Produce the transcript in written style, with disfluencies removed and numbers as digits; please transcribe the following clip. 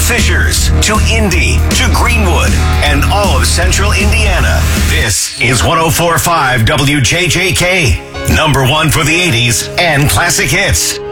Fishers to Indy to Greenwood and all of central Indiana. This is 104.5 WJJK. Number one for the 80s and classic hits.